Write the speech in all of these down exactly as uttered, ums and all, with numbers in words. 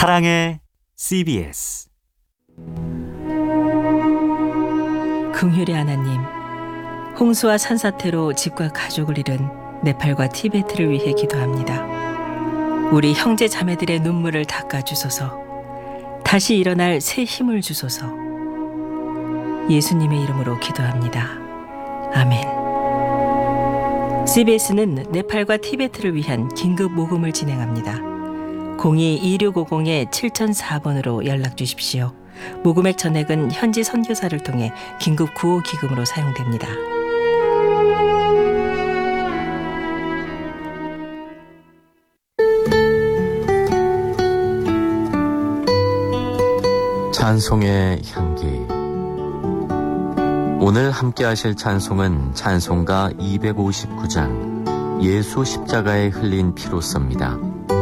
사랑의 씨비에스. 긍휼의 하나님, 홍수와 산사태로 집과 가족을 잃은 네팔과 티베트를 위해 기도합니다. 우리 형제 자매들의 눈물을 닦아주소서. 다시 일어날 새 힘을 주소서. 예수님의 이름으로 기도합니다. 아멘. 씨비에스는 네팔과 티베트를 위한 긴급 모금을 진행합니다. 공이 이육오공 칠공공사 번으로 연락 주십시오. 모금액 전액은 현지 선교사를 통해 긴급 구호 기금으로 사용됩니다. 찬송의 향기. 오늘 함께 하실 찬송은 찬송가 이백오십구 장 예수 십자가에 흘린 피로써입니다.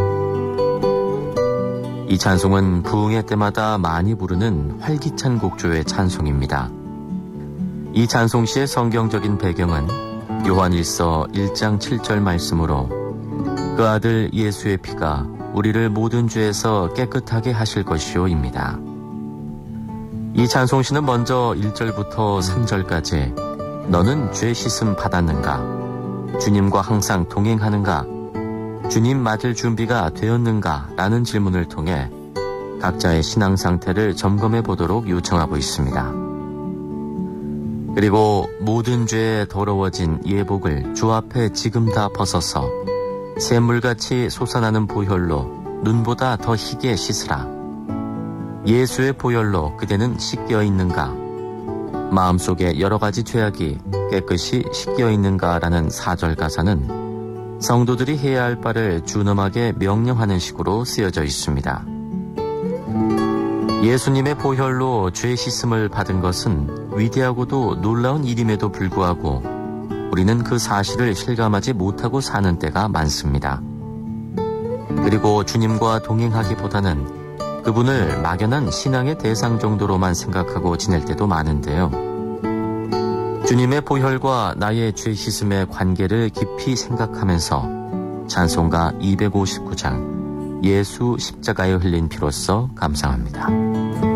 이 찬송은 부흥회 때마다 많이 부르는 활기찬 곡조의 찬송입니다. 이 찬송 시의 성경적인 배경은 요한일서 일 장 칠 절 말씀으로 그 아들 예수의 피가 우리를 모든 죄에서 깨끗하게 하실 것이오입니다. 이 찬송시는 먼저 일 절부터 삼 절까지 너는 죄 씻음 받았는가? 주님과 항상 동행하는가? 주님 맞을 준비가 되었는가? 라는 질문을 통해 각자의 신앙 상태를 점검해 보도록 요청하고 있습니다. 그리고 모든 죄에 더러워진 예복을 주 앞에 지금 다 벗어서 샘물같이 솟아나는 보혈로 눈보다 더 희게 씻으라. 예수의 보혈로 그대는 씻겨 있는가? 마음속에 여러 가지 죄악이 깨끗이 씻겨 있는가라는 사 절 가사는 성도들이 해야 할 바를 준엄하게 명령하는 식으로 쓰여져 있습니다. 예수님의 보혈로 죄 씻음을 받은 것은 위대하고도 놀라운 일임에도 불구하고 우리는 그 사실을 실감하지 못하고 사는 때가 많습니다. 그리고 주님과 동행하기보다는 그분을 막연한 신앙의 대상 정도로만 생각하고 지낼 때도 많은데요. 주님의 보혈과 나의 죄 씻음의 관계를 깊이 생각하면서 찬송가 이백오십구 장 예수 십자가에 흘린 피로써 감상합니다.